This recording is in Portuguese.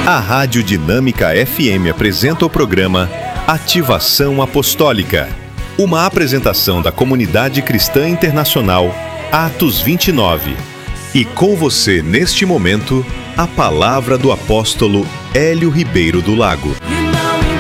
A Rádio Dinâmica FM apresenta o programa Ativação Apostólica, uma apresentação da Comunidade Cristã Internacional Atos 29. E com você neste momento, a palavra do apóstolo Hélio Ribeiro do Lago.